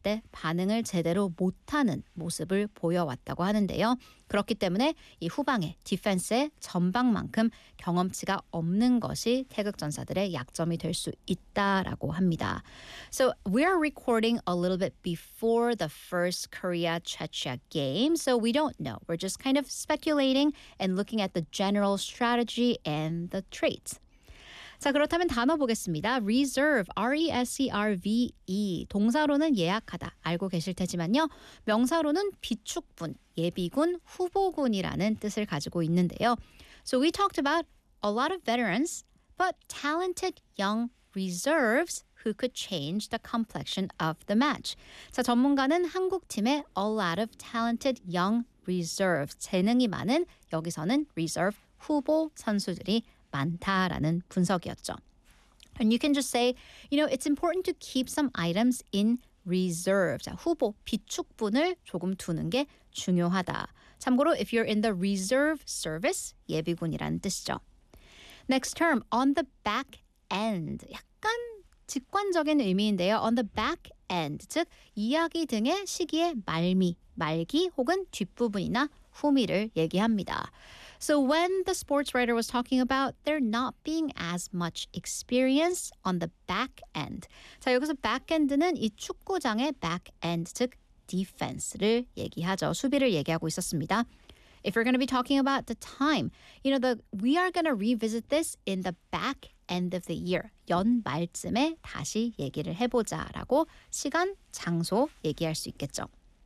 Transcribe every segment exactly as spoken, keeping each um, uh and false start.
때 반응을 제대로 못하는 모습을 보여왔다고 하는데요. 그렇기 때문에 이 후방의 디펜스의 전방만큼 경험치가 없는 것이 태극전사들의 약점이 될 수 있다라고 합니다. So we are recording a little bit before the first Korea-Czechia game, so we don't know. We're just kind of speculating and looking at the general strategy and the traits. 자, 그렇다면 단어 보겠습니다. reserve, R-E-S-E-R-V-E. 동사로는 예약하다, 알고 계실 테지만요. 명사로는 비축분, 예비군, 후보군이라는 뜻을 가지고 있는데요. So we talked about a lot of veterans, but talented young reserves who could change the complexion of the match. 자, 전문가는 한국팀의 a lot of talented young reserves, 재능이 많은, 여기서는 reserve, 후보 선수들이 많다라는 분석이었죠. And you can just say, you know, it's important to keep some items in reserve. 자, 후보, 비축분을 조금 두는 게 중요하다. 참고로 if you're in the reserve service, 예비군이라는 뜻이죠. Next term, on the back end. 약간 직관적인 의미인데요. on the back end, 즉 이야기 등의 시기의 말미, 말기 혹은 뒷부분이나 후미를 얘기합니다. So when the sports writer was talking about there not being as much experience on the back end. 자, 여기서 back end는 이 축구장의 back end, 즉 defense를 얘기하죠. 수비를 얘기하고 있었습니다. If we're going to be talking about the time, you know, the we are going to revisit this in the back end of the year. 연말쯤에 다시 얘기를 해보자라고 시간, 장소 얘기할 수 있겠죠.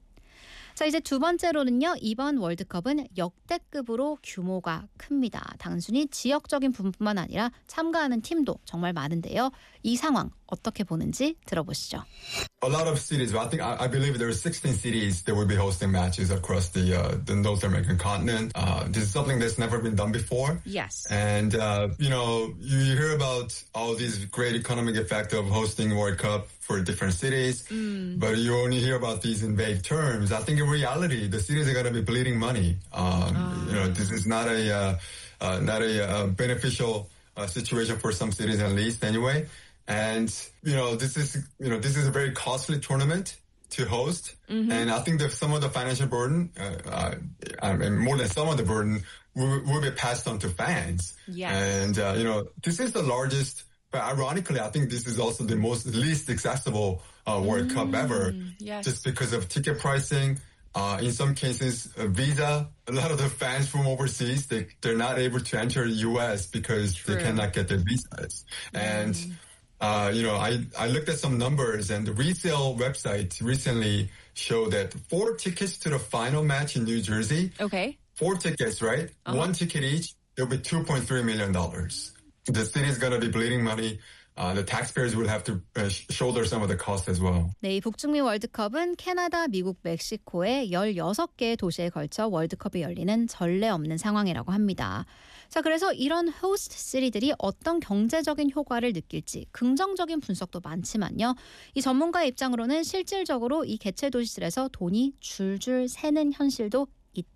자, 이제 두 번째로는요. 이번 월드컵은 역대급으로 규모가 큽니다. 단순히 지역적인 부분뿐만 아니라 참가하는 팀도 정말 많은데요. 이 상황 어떻게 보는지 들어보시죠. A lot of cities, I think, I, I believe there are sixteen cities that will be hosting matches across the uh, the North American continent. Uh, this is something that's never been done before. Yes. And, uh, you know, you hear about all these great economic effect of hosting World Cup for different cities, mm. but you only hear about these in vague terms. I think in reality, the cities are going to be bleeding money. Um, oh. You know, this is not a, uh, uh, not a uh, beneficial uh, situation for some cities at least anyway. And, you know, this is, you know, this is a very costly tournament to host. Mm-hmm. And I think that some of the financial burden, uh, uh, I mean, more than some of the burden, will, will be passed on to fans. Yes. And, uh, you know, this is the largest, but ironically, I think this is also the most least accessible uh, World mm, Cup ever. Yes. Just because of ticket pricing. Uh, in some cases, a visa. A lot of the fans from overseas, they, they're not able to enter the U S because True. They cannot get their visas. Mm. And, Uh, you know, I, I looked at some numbers and the resale website recently showed that four tickets to the final match in New Jersey. Okay. Four tickets, right? Uh-huh. One ticket each, it'll be two point three million dollars. The city's going to be bleeding money. Uh, the taxpayers will have to uh, shoulder some of the cost as well. 네, 이 북중미 월드컵은 캐나다, 미국, 멕시코의 열여섯 개의 도시에 걸쳐 월드컵이 열리는 전례 없는 상황이라고 합니다. 자, 그래서 이런 호스트 시리들이 어떤 경제적인 효과를 느낄지 긍정적인 분석도 많지만요. 이 전문가의 입장으로는 실질적으로 이 개최 도시들에서 돈이 줄줄 새는 현실도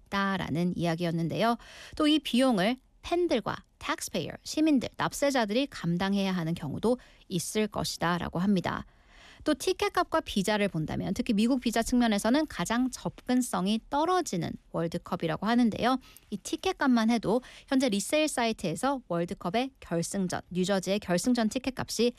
있다라는 이야기였는데요. 또 이 비용을 팬들과 taxpayer, 시민들, 납세자들이 감당해야 하는 경우도 있을 것이다 라고 합니다. 또 티켓값과 비자를 본다면 특히 미국 비자 측면에서는 가장 접근성이 떨어지는 월드컵이라고 하는데요. 이 티켓값만 해도 현재 리세일 사이트에서 월드컵의 결승전, 뉴저지의 결승전 티켓값이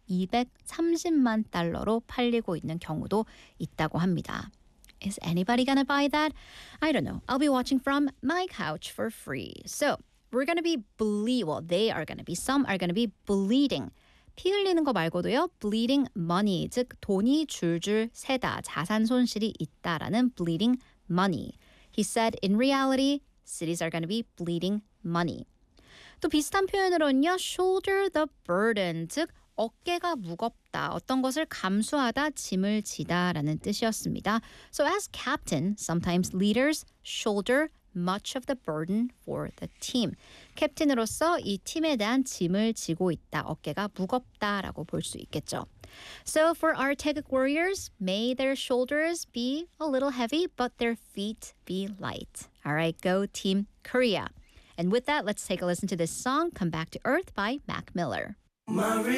이백삼십만 달러로 팔리고 있는 경우도 있다고 합니다. Is anybody gonna buy that? I don't know. I'll be watching from my couch for free. So we're going to be bleed. Well, they are going to be. Some are going to be bleeding. 피 흘리는 거 말고도요. bleeding money, 즉 돈이 줄줄 새다, 자산 손실이 있다라는 bleeding money. He said, in reality, cities are going to be bleeding money. 또 비슷한 표현으로는요. shoulder the burden, 즉 어깨가 무겁다, 어떤 것을 감수하다, 짐을 지다라는 뜻이었습니다. So as captain, sometimes leaders shoulder much of the burden for the team. 캡틴으로서 이 팀에 대한 짐을 지고 있다, 어깨가 무겁다라고 볼 수 있겠죠. So for our Taeguk warriors, may their shoulders be a little heavy, but their feet be light. All right, go Team Korea. And with that, let's take a listen to this song, Come Back to Earth by Mac Miller.